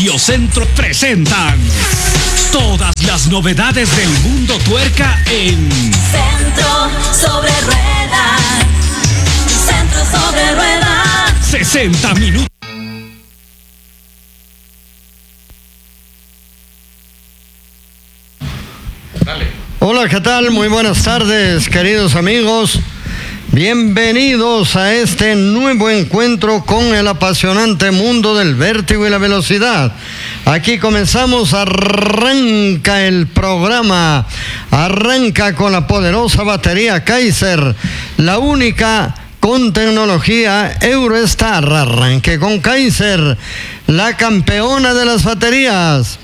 Audiocentro presentan todas las novedades del mundo tuerca en Centro sobre Ruedas. Centro sobre Ruedas. 60 minutos. Hola, ¿qué tal? Muy buenas tardes, queridos amigos. Bienvenidos a este nuevo encuentro con el apasionante mundo del vértigo y la velocidad. Aquí comenzamos, arranca el programa, arranca con la poderosa batería Kaiser, la única con tecnología Eurostar. Arranque con Kaiser, la campeona de las baterías.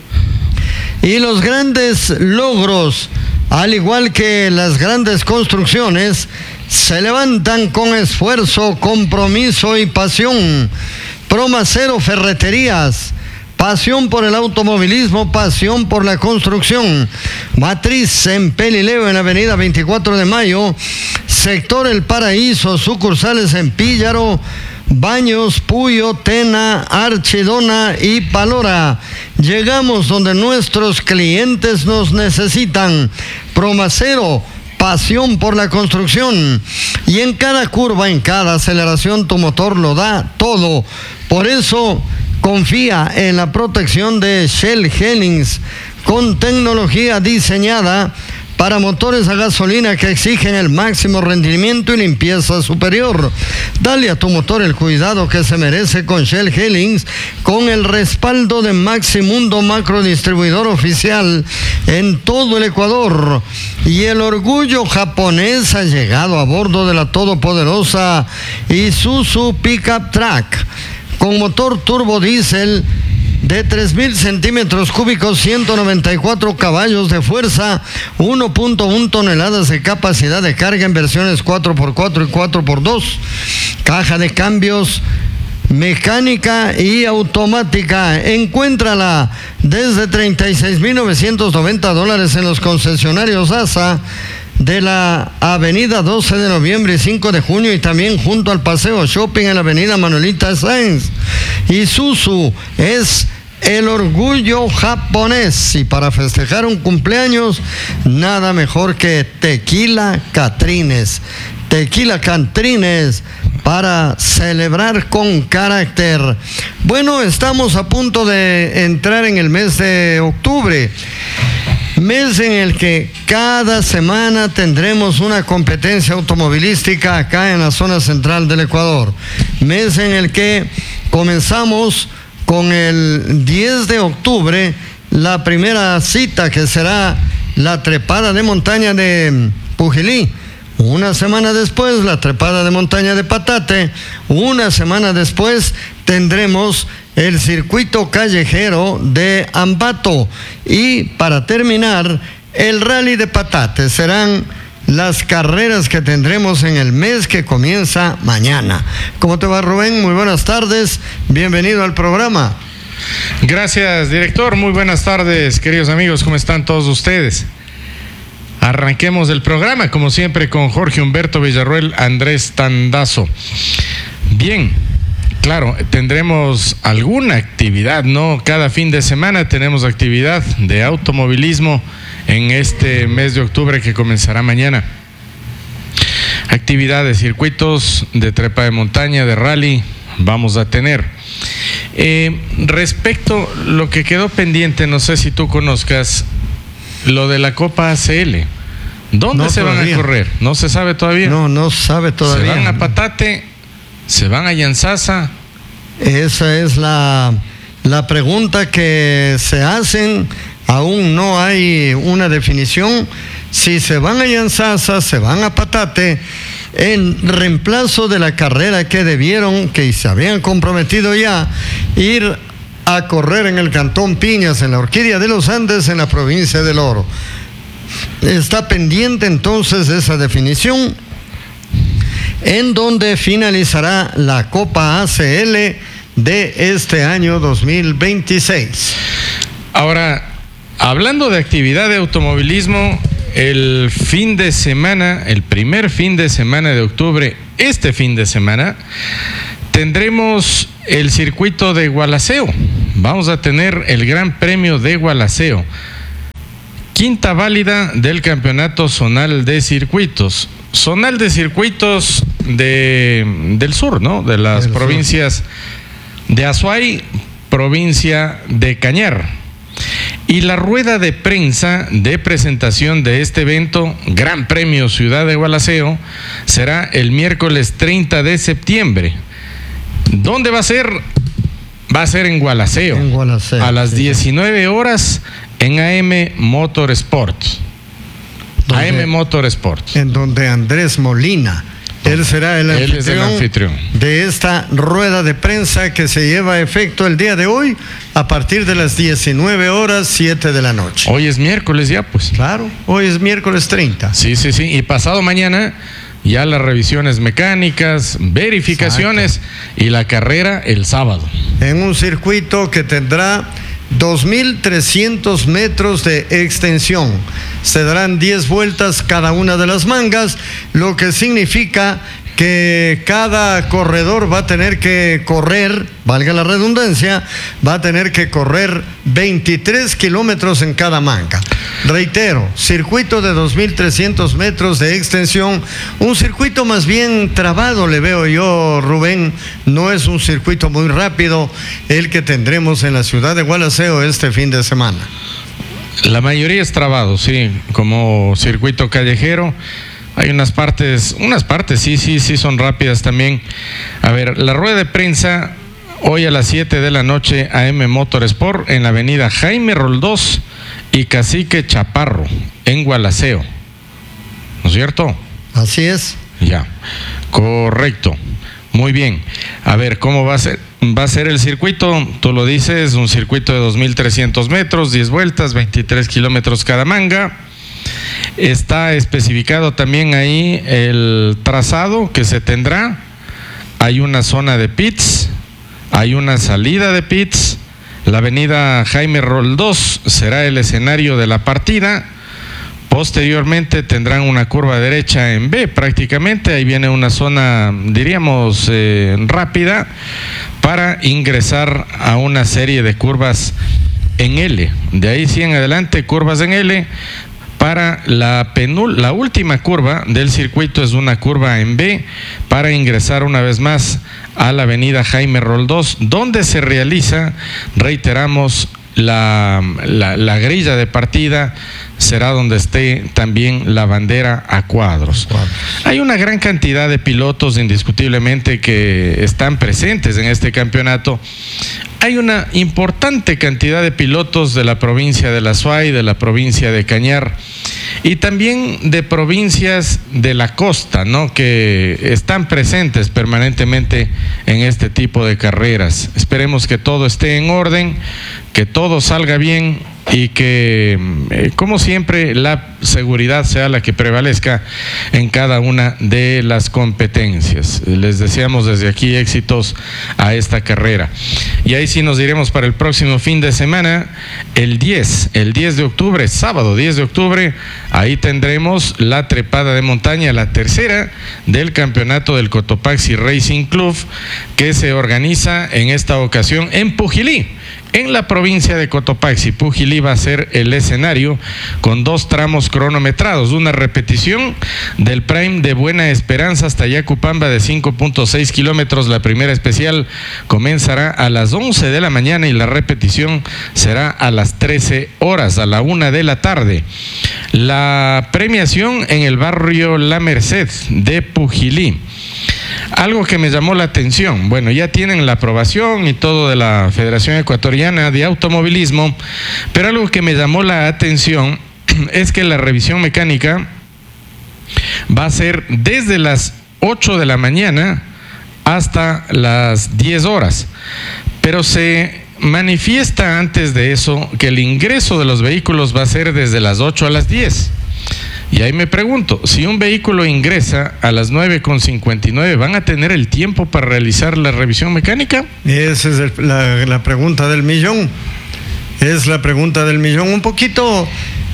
Y los grandes logros, al igual que las grandes construcciones, se levantan con esfuerzo, compromiso y pasión. Promacero Ferreterías, pasión por el automovilismo, pasión por la construcción. Matriz en Pelileo, en la avenida 24 de Mayo, sector El Paraíso, sucursales en Píllaro, Baños, Puyo, Tena, Archidona y Palora. Llegamos donde nuestros clientes nos necesitan. Promacero, pasión por la construcción. Y en cada curva, en cada aceleración, tu motor lo da todo. Por eso, confía en la protección de Shell Helix, con tecnología diseñada para motores a gasolina que exigen el máximo rendimiento y limpieza superior. Dale a tu motor el cuidado que se merece con Shell Helix, con el respaldo de Maximundo, macro distribuidor oficial en todo el Ecuador. Y el orgullo japonés ha llegado a bordo de la todopoderosa Isuzu Pickup Track, con motor turbo diésel de 3.000 centímetros cúbicos, 194 caballos de fuerza, 1.1 toneladas de capacidad de carga en versiones 4x4 y 4x2, caja de cambios mecánica y automática. Encuéntrala desde $36,990 en los concesionarios ASA de la avenida 12 de noviembre y 5 de junio, y también junto al Paseo Shopping en la avenida Manuelita Sáenz. Isuzu es el orgullo japonés, y para festejar un cumpleaños, nada mejor que Tequila Catrines. Tequila Catrines para celebrar con carácter. Bueno, estamos a punto de entrar en el mes de octubre. Mes en el que cada semana tendremos una competencia automovilística acá en la zona central del Ecuador. Mes en el que comenzamos con el 10 de octubre, la primera cita, que será la trepada de montaña de Pujilí. Una semana después, la trepada de montaña de Patate. Una semana después tendremos el circuito callejero de Ambato. Y para terminar, el rally de Patate. Serán las carreras que tendremos en el mes que comienza mañana. ¿Cómo te va, Rubén? Muy buenas tardes. Bienvenido al programa. Gracias, director. Muy buenas tardes, queridos amigos. ¿Cómo están todos ustedes? Arranquemos el programa, como siempre, con Jorge Humberto Villarroel, Andrés Tandazo. Bien, claro, tendremos alguna actividad, ¿no? Cada fin de semana tenemos actividad de automovilismo en este mes de octubre que comenzará mañana. Actividades, circuitos de trepa de montaña, de rally, vamos a tener. Respecto a lo que quedó pendiente, no sé si tú conozcas lo de la Copa ACL. ¿Dónde se van a correr? ¿No se sabe todavía? No sabe todavía. ¿Se van a Patate? ¿Se van a Yanzasa? Esa es la pregunta que se hacen. Aún no hay una definición. Si se van a Yanzasa, se van a Patate, en reemplazo de la carrera que se habían comprometido ya, ir a correr en el Cantón Piñas, en la Orquídea de los Andes, en la provincia del Oro. Está pendiente entonces esa definición, en donde finalizará la Copa ACL de este año 2026. Ahora, hablando de actividad de automovilismo, el fin de semana, el primer fin de semana de octubre, este fin de semana, tendremos el circuito de Gualaceo. vamos a tener el Gran Premio de Gualaceo. Quinta válida del Campeonato Zonal de Circuitos. Zonal de Circuitos del sur, ¿no? De las provincias de Azuay, provincia de Cañar. Y la rueda de prensa de presentación de este evento, Gran Premio Ciudad de Gualaceo, será el miércoles 30 de septiembre. ¿Dónde va a ser? Va a ser en Gualaceo. En Gualaceo, a las 19 horas en AM Motorsport. AM Motorsport. En donde Andrés Molina, él será el anfitrión de esta rueda de prensa que se lleva a efecto el día de hoy a partir de las 19 horas 7 de la noche. Hoy es miércoles ya, pues. Claro, hoy es miércoles 30. Sí. Y pasado mañana ya las revisiones mecánicas, verificaciones. Exacto. Y la carrera el sábado. En un circuito que tendrá 2.300 metros de extensión. Se darán 10 vueltas cada una de las mangas, lo que significa que cada corredor va a tener que correr, valga la redundancia, va a tener que correr 23 kilómetros en cada manga. Reitero, circuito de 2.300 metros de extensión, un circuito más bien trabado, le veo yo, Rubén, no es un circuito muy rápido el que tendremos en la ciudad de Gualaceo este fin de semana. La mayoría es trabado, sí, como circuito callejero. Hay unas partes sí son rápidas también. A ver, la rueda de prensa hoy a las 7 de la noche, AM Motorsport, en la avenida Jaime Roldós y Cacique Chaparro, en Gualaceo. ¿No es cierto? Así es. Ya, correcto. Muy bien. A ver, ¿cómo va a ser? Va a ser el circuito, tú lo dices, un circuito de 2.300 metros, 10 vueltas, 23 kilómetros cada manga. Está especificado también ahí el trazado que se tendrá. Hay una zona de pits, hay una salida de pits. La avenida Jaime Roldós será el escenario de la partida. Posteriormente tendrán una curva derecha en B prácticamente. Ahí viene una zona, diríamos, rápida para ingresar a una serie de curvas en L. De ahí sí en adelante, curvas en L. Para la última curva del circuito es una curva en B para ingresar una vez más a la avenida Jaime Roldós, donde se realiza, reiteramos, la grilla de partida será donde esté también la bandera a cuadros. Hay una gran cantidad de pilotos indiscutiblemente que están presentes en este campeonato. Hay una importante cantidad de pilotos de la provincia de La Azuay, de la provincia de Cañar y también de provincias de la costa, ¿no?, que están presentes permanentemente en este tipo de carreras. Esperemos que todo esté en orden, que todo salga bien y que, como siempre, la seguridad sea la que prevalezca en cada una de las competencias. Les deseamos desde aquí éxitos a esta carrera. Y ahí sí nos diremos para el próximo fin de semana, el 10 de octubre, sábado 10 de octubre, ahí tendremos la trepada de montaña, la tercera del campeonato del Cotopaxi Racing Club, que se organiza en esta ocasión en Pujilí, en la provincia de Cotopaxi. Pujilí va a ser el escenario con 2 tramos cronometrados, una repetición del Prime de Buena Esperanza hasta Yacupamba de 5.6 kilómetros. La primera especial comenzará a las 11 de la mañana y la repetición será a las 13 horas, a la 1 de la tarde. La premiación en el barrio La Merced de Pujilí. Algo que me llamó la atención, bueno, ya tienen la aprobación y todo de la Federación Ecuatoriana de Automovilismo, pero algo que me llamó la atención es que la revisión mecánica va a ser desde las 8 de la mañana hasta las 10 horas, pero se manifiesta antes de eso que el ingreso de los vehículos va a ser desde las 8 a las 10. Y ahí me pregunto, si un vehículo ingresa a las 9:59, ¿van a tener el tiempo para realizar la revisión mecánica? Esa es la pregunta del millón. Es la pregunta del millón. Un poquito,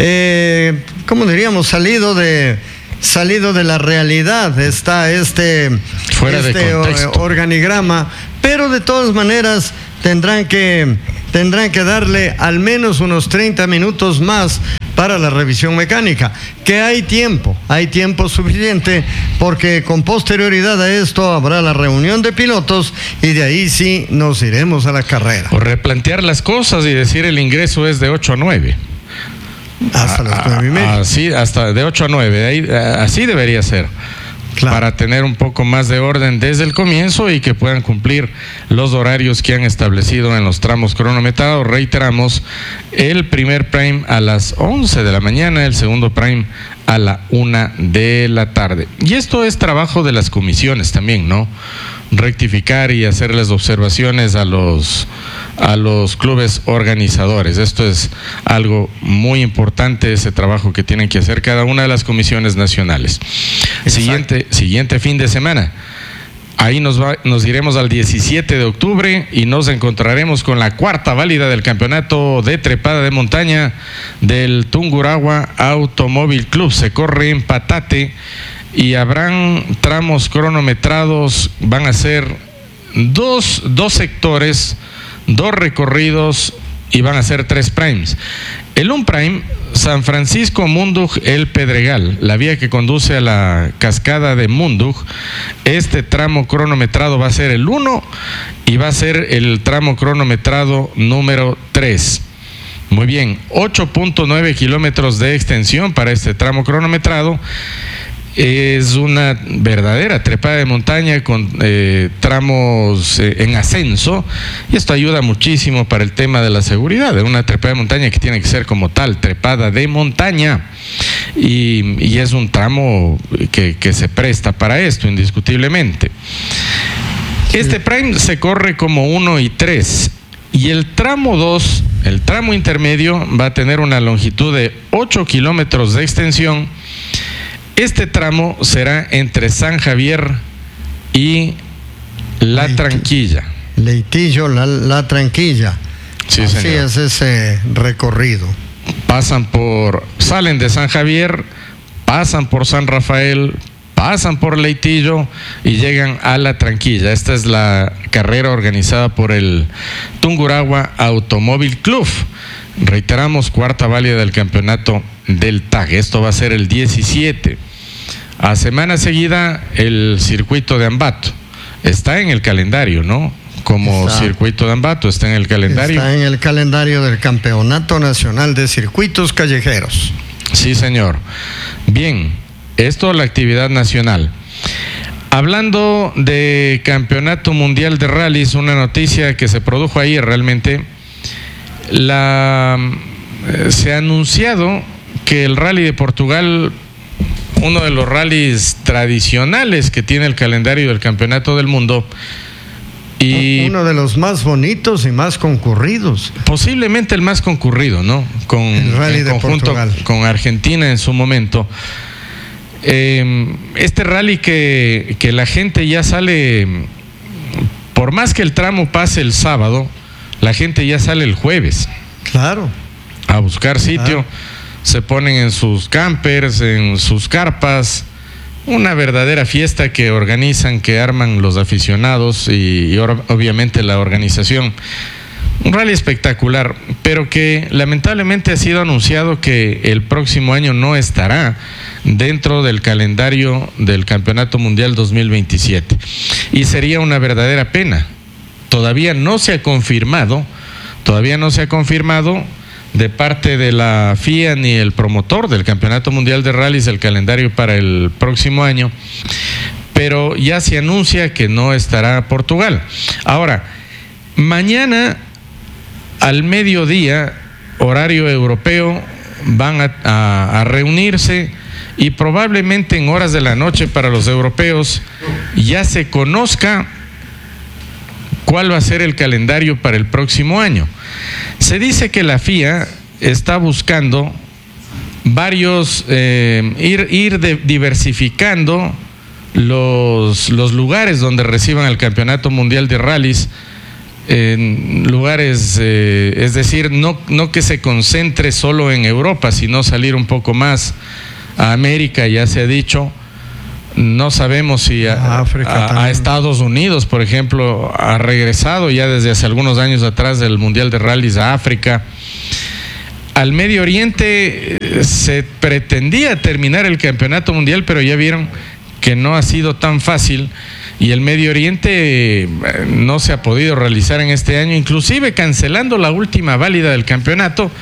¿cómo diríamos? Salido de la realidad está este organigrama, pero de todas maneras tendrán que tendrán que darle al menos unos 30 minutos más para la revisión mecánica, que hay tiempo suficiente, porque con posterioridad a esto habrá la reunión de pilotos y de ahí sí nos iremos a la carrera. O replantear las cosas y decir el ingreso es de 8 a 9. Hasta las 9:30. Así, hasta de 8 a 9, ahí, así debería ser. Claro. Para tener un poco más de orden desde el comienzo y que puedan cumplir los horarios que han establecido en los tramos cronometrados. Reiteramos, el primer prime a las 11 de la mañana, el segundo prime a la 1 de la tarde. Y esto es trabajo de las comisiones también, ¿no? Rectificar y hacerles observaciones a los clubes organizadores. Esto es algo muy importante, ese trabajo que tienen que hacer cada una de las comisiones nacionales. Siguiente fin de semana. Ahí nos iremos al 17 de octubre y nos encontraremos con la cuarta válida del campeonato de trepada de montaña del Tungurahua Automóvil Club. Se corre en Patate y habrán tramos cronometrados. Van a ser dos sectores, 2 recorridos y van a ser 3 primes. El 1 prime, San Francisco Mundug El Pedregal, la vía que conduce a la cascada de Mundug. Este tramo cronometrado va a ser el 1 y va a ser el tramo cronometrado número 3. Muy bien, 8.9 kilómetros de extensión para este tramo cronometrado. Es una verdadera trepada de montaña con tramos en ascenso, y esto ayuda muchísimo para el tema de la seguridad de una trepada de montaña que tiene que ser como tal, trepada de montaña, y es un tramo que se presta para esto indiscutiblemente. Este prime se corre como 1 y 3, y el tramo 2, el tramo intermedio, va a tener una longitud de 8 kilómetros de extensión. Este tramo será entre San Javier y La Tranquilla. Leitillo, la Tranquilla. Sí, así señor. Es ese recorrido. Salen de San Javier, pasan por San Rafael, pasan por Leitillo y llegan a La Tranquilla. Esta es la carrera organizada por el Tungurahua Automóvil Club. Reiteramos, cuarta válida del campeonato del TAG. Esto va a ser el 17. A semana seguida, el circuito de Ambato. Está en el calendario, ¿no? Como circuito de Ambato, está en el calendario. Está en el calendario del Campeonato Nacional de Circuitos Callejeros. Sí, señor. Bien, esto es la actividad nacional. Hablando de Campeonato Mundial de Rallys, una noticia que se produjo ayer realmente. Se ha anunciado que el Rally de Portugal, uno de los rallies tradicionales que tiene el calendario del Campeonato del Mundo, y uno de los más bonitos y más concurridos. Posiblemente el más concurrido, ¿no? El Rally de conjunto Portugal. Con Argentina en su momento. Este rally que la gente ya sale, por más que el tramo pase el sábado, la gente ya sale el jueves. Claro. A buscar sitio. Claro. Se ponen en sus campers, en sus carpas. Una verdadera fiesta que organizan, que arman los aficionados y obviamente la organización. Un rally espectacular, pero que lamentablemente ha sido anunciado que el próximo año no estará dentro del calendario del Campeonato Mundial 2027. Y sería una verdadera pena. Todavía no se ha confirmado de parte de la FIA ni el promotor del Campeonato Mundial de Rallys el calendario para el próximo año, pero ya se anuncia que no estará Portugal. Ahora, mañana al mediodía, horario europeo, van a reunirse y probablemente en horas de la noche para los europeos ya se conozca cuál va a ser el calendario para el próximo año. Se dice que la FIA está buscando diversificando los lugares donde reciban el Campeonato Mundial de Rallys, en lugares, es decir, no que se concentre solo en Europa, sino salir un poco más a América, ya se ha dicho, No sabemos si a Estados Unidos, por ejemplo, ha regresado ya desde hace algunos años atrás del Mundial de Rallys a África. Al Medio Oriente se pretendía terminar el campeonato mundial, pero ya vieron que no ha sido tan fácil y el Medio Oriente no se ha podido realizar en este año, inclusive cancelando la última válida del campeonato